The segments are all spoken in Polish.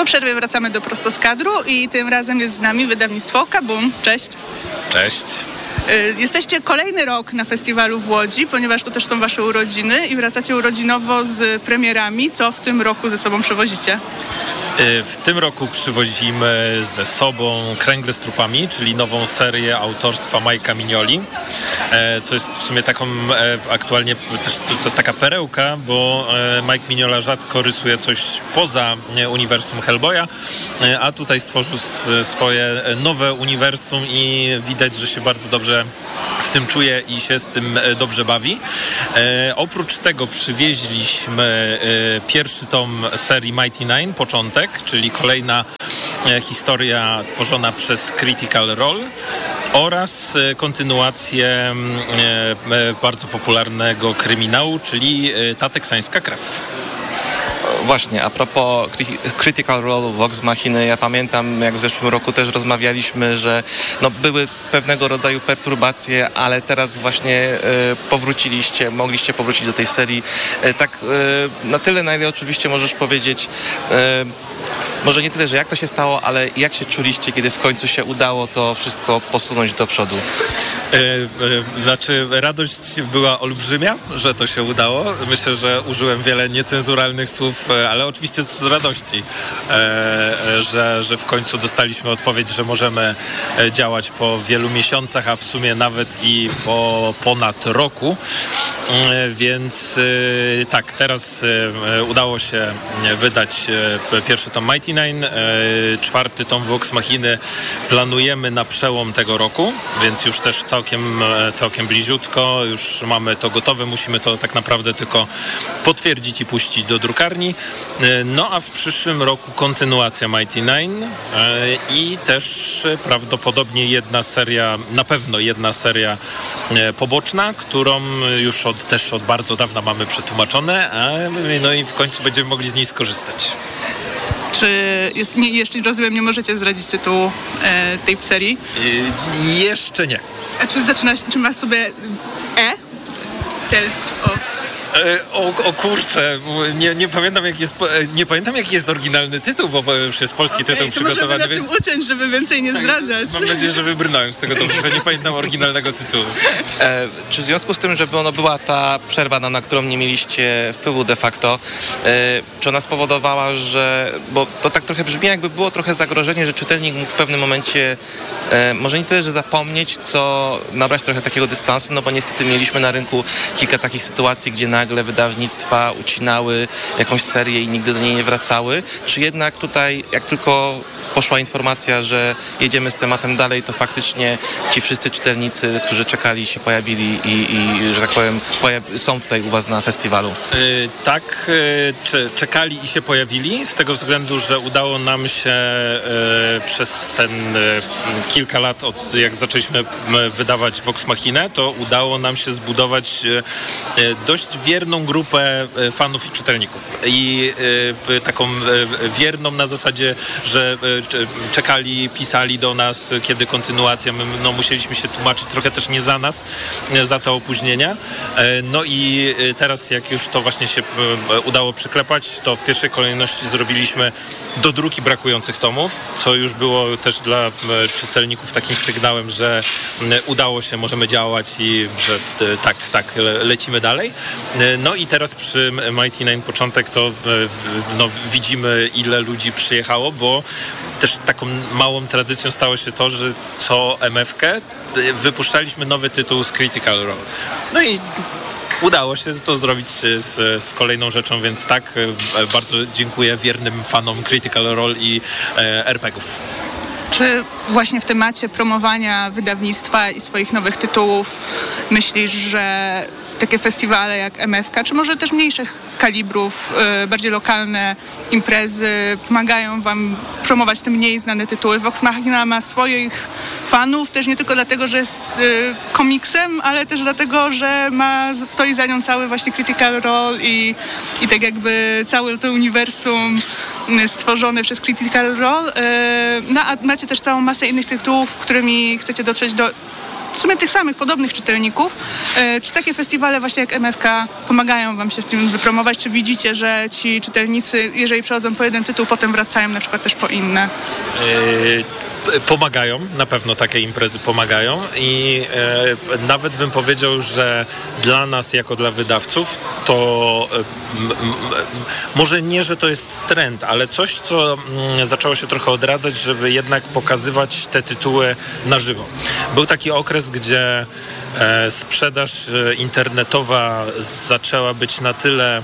przerwie wracamy do Prosto z kadru i tym razem jest z nami wydawnictwo Kaboom. Cześć. Cześć. Jesteście kolejny rok na festiwalu w Łodzi, ponieważ to też są wasze urodziny i wracacie urodzinowo z premierami. Co w tym roku ze sobą przewozicie? W tym roku przywozimy ze sobą Kręgle z trupami, czyli nową serię autorstwa Majka Mignoli, co jest w sumie taką aktualnie też to taka perełka, bo Mike Mignola rzadko rysuje coś poza uniwersum Hellboya, a tutaj stworzył swoje nowe uniwersum i widać, że się bardzo dobrze w tym czuje i się z tym dobrze bawi. Oprócz tego przywieźliśmy pierwszy tom serii Mighty Nine, początek, czyli kolejna historia tworzona przez Critical Role oraz kontynuację bardzo popularnego kryminału, czyli Ta teksańska krew. Właśnie, a propos Critical Role, Vox Machiny, ja pamiętam, jak w zeszłym roku też rozmawialiśmy, że były pewnego rodzaju perturbacje, ale teraz właśnie mogliście powrócić do tej serii. Tak na tyle, na ile oczywiście możesz powiedzieć, może nie tyle, że jak to się stało, ale jak się czuliście, kiedy w końcu się udało to wszystko posunąć do przodu? Znaczy, radość była olbrzymia, że to się udało. Myślę, że użyłem wiele niecenzuralnych słów, ale oczywiście z radości, że w końcu dostaliśmy odpowiedź, że możemy działać po wielu miesiącach, a w sumie nawet i po ponad roku. Więc tak, teraz udało się wydać pierwszy tom Mighty Nine, czwarty tom Vox Machiny planujemy na przełom tego roku, więc już też całkiem bliziutko, już mamy to gotowe, musimy to tak naprawdę tylko potwierdzić i puścić do drukarni. No a w przyszłym roku kontynuacja Mighty Nine i też prawdopodobnie na pewno jedna seria poboczna, którą już od bardzo dawna mamy przetłumaczone, no i w końcu będziemy mogli z niej skorzystać. Czy jeszcze rozumiem, nie możecie zdradzić tytułu tej serii? Jeszcze nie. A czy ma sobie Tales of... O kurczę, nie pamiętam jaki jest oryginalny tytuł, bo już jest polski tytuł przygotowany, więc... Możemy na tym uciąć, żeby więcej nie zdradzać. Mam nadzieję, że wybrnąłem z tego dobrze, że nie pamiętam oryginalnego tytułu. Czy w związku z tym, żeby była ta przerwa, na którą nie mieliście wpływu de facto, czy ona spowodowała, bo to tak trochę brzmi, jakby było trochę zagrożenie, że czytelnik mógł w pewnym momencie może nie tyle, że zapomnieć, co nabrać trochę takiego dystansu, no bo niestety mieliśmy na rynku kilka takich sytuacji, gdzie nagle wydawnictwa ucinały jakąś serię i nigdy do niej nie wracały. Czy jednak tutaj, jak tylko poszła informacja, że jedziemy z tematem dalej, to faktycznie ci wszyscy czytelnicy, którzy czekali, się pojawili i że tak powiem, są tutaj u was na festiwalu? Tak, czekali i się pojawili, z tego względu, że udało nam się przez ten kilka lat, od jak zaczęliśmy wydawać Vox Machinę, to udało nam się zbudować dość wierną grupę fanów i czytelników. I taką wierną na zasadzie, że czekali, pisali do nas, kiedy kontynuacja, my musieliśmy się tłumaczyć trochę też nie za nas, za te opóźnienia. No i teraz jak już to właśnie się udało przyklepać, to w pierwszej kolejności zrobiliśmy dodruki brakujących tomów, co już było też dla czytelników takim sygnałem, że udało się, możemy działać i że tak, lecimy dalej. No i teraz przy Mighty Nine początek to widzimy, ile ludzi przyjechało, bo też taką małą tradycją stało się to, że co MF-kę wypuszczaliśmy nowy tytuł z Critical Role. No i udało się to zrobić z kolejną rzeczą, więc tak, bardzo dziękuję wiernym fanom Critical Role i RPG-ów. Czy właśnie w temacie promowania wydawnictwa i swoich nowych tytułów myślisz, że takie festiwale jak MF-ka, czy może też mniejszych kalibrów, bardziej lokalne imprezy pomagają wam promować te mniej znane tytuły? Vox Machina ma swoich fanów, też nie tylko dlatego, że jest komiksem, ale też dlatego, że stoi za nią cały właśnie Critical Role i tak jakby całe to uniwersum stworzone przez Critical Role. No a macie też całą masę innych tytułów, którymi chcecie dotrzeć do w sumie tych samych, podobnych czytelników. Czy takie festiwale właśnie jak MFK pomagają wam się w tym wypromować? Czy widzicie, że ci czytelnicy, jeżeli przechodzą po jeden tytuł, potem wracają na przykład też po inne? Pomagają, na pewno takie imprezy pomagają i nawet bym powiedział, że dla nas jako dla wydawców to może nie, że to jest trend, ale coś, co zaczęło się trochę odradzać, żeby jednak pokazywać te tytuły na żywo. Był taki okres, gdzie sprzedaż internetowa zaczęła być na tyle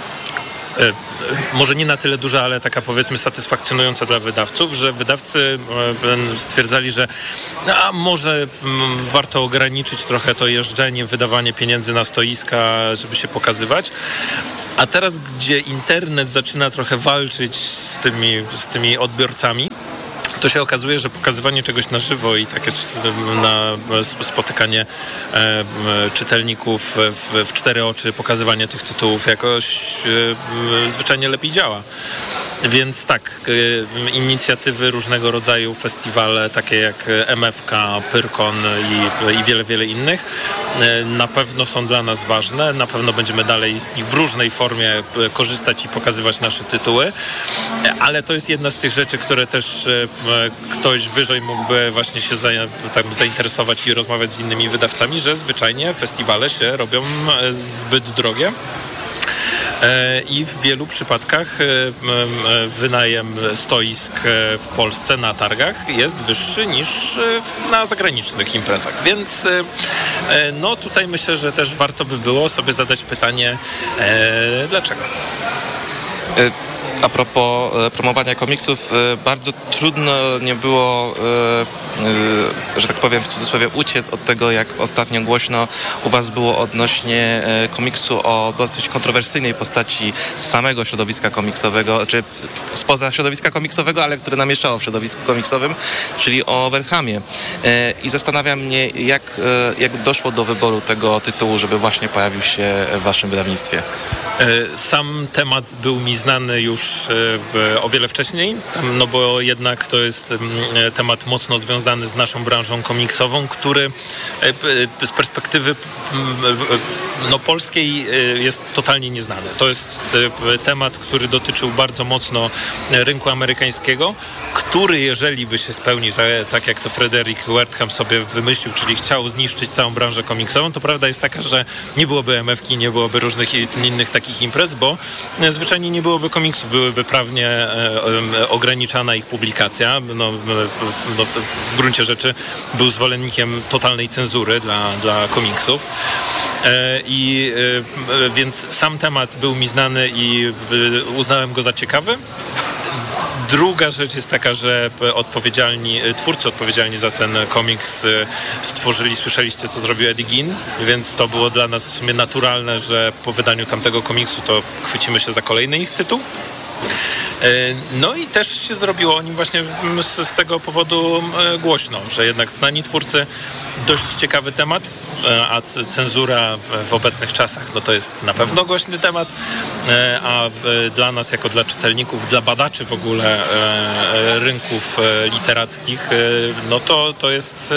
może nie na tyle duża, ale taka powiedzmy satysfakcjonująca dla wydawców, że wydawcy stwierdzali, że może warto ograniczyć trochę to jeżdżenie, wydawanie pieniędzy na stoiska, żeby się pokazywać. A teraz, gdzie internet zaczyna trochę walczyć z tymi odbiorcami, to się okazuje, że pokazywanie czegoś na żywo i takie spotykanie czytelników w cztery oczy, pokazywanie tych tytułów jakoś zwyczajnie lepiej działa. Więc tak, inicjatywy różnego rodzaju, festiwale takie jak MFK, Pyrkon i wiele, wiele innych na pewno są dla nas ważne. Na pewno będziemy dalej z nich w różnej formie korzystać i pokazywać nasze tytuły, ale to jest jedna z tych rzeczy, które też ktoś wyżej mógłby właśnie się zainteresować i rozmawiać z innymi wydawcami, że zwyczajnie festiwale się robią zbyt drogie. I w wielu przypadkach wynajem stoisk w Polsce na targach jest wyższy niż na zagranicznych imprezach. Więc no tutaj myślę, że też warto by było sobie zadać pytanie, dlaczego? A propos promowania komiksów, bardzo trudno nie było, że tak powiem w cudzysłowie, uciec od tego, jak ostatnio głośno u was było odnośnie komiksu o dosyć kontrowersyjnej postaci z samego środowiska komiksowego, czy spoza środowiska komiksowego, ale które namieszczało w środowisku komiksowym, czyli o Werthamie. I zastanawia mnie, jak doszło do wyboru tego tytułu, żeby właśnie pojawił się w waszym wydawnictwie. Sam temat był mi znany już o wiele wcześniej, no bo jednak to jest temat mocno związany z naszą branżą komiksową, który z perspektywy polskiej jest totalnie nieznany. To jest temat, który dotyczył bardzo mocno rynku amerykańskiego, który jeżeli by się spełnił, tak jak to Frederick Wertham sobie wymyślił, czyli chciał zniszczyć całą branżę komiksową, to prawda jest taka, że nie byłoby MFK, nie byłoby różnych innych takich imprez, bo zwyczajnie nie byłoby komiksów, byłyby prawnie ograniczana ich publikacja. W gruncie rzeczy był zwolennikiem totalnej cenzury dla komiksów. Więc sam temat był mi znany i uznałem go za ciekawy. Druga rzecz jest taka, że twórcy odpowiedzialni za ten komiks słyszeliście, co zrobił Eddie Gein, więc to było dla nas w sumie naturalne, że po wydaniu tamtego komiksu to chwycimy się za kolejny ich tytuł. No i też się zrobiło o nim właśnie z tego powodu głośno, że jednak znani twórcy, dość ciekawy temat, a cenzura w obecnych czasach no to jest na pewno głośny temat, a dla nas jako dla czytelników, dla badaczy w ogóle rynków literackich, no to jest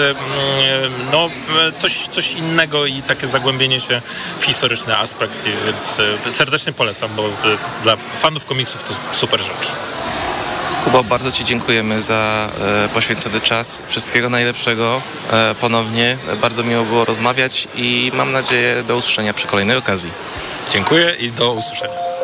coś innego i takie zagłębienie się w historyczny aspekt, więc serdecznie polecam, bo dla fanów komiksów to super rzecz. Kubo, bardzo ci dziękujemy za poświęcony czas. Wszystkiego najlepszego ponownie. Bardzo miło było rozmawiać i mam nadzieję do usłyszenia przy kolejnej okazji. Dziękuję i do usłyszenia.